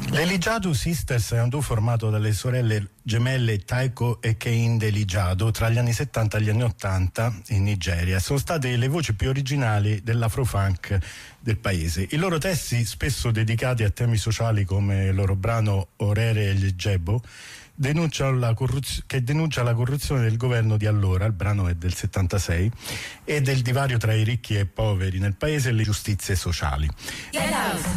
Le Lijadu Sisters è un duo formato dalle sorelle gemelle Taiko e Kehinde Lijadu tra gli anni 70 e gli anni 80 in Nigeria. Sono state le voci più originali dell'afrofunk del paese. I loro testi, spesso dedicati a temi sociali come il loro brano Orere e Jebo, denuncia la corruzione del governo di allora, il brano è del 76, e del divario tra i ricchi e i poveri nel paese e le giustizie sociali.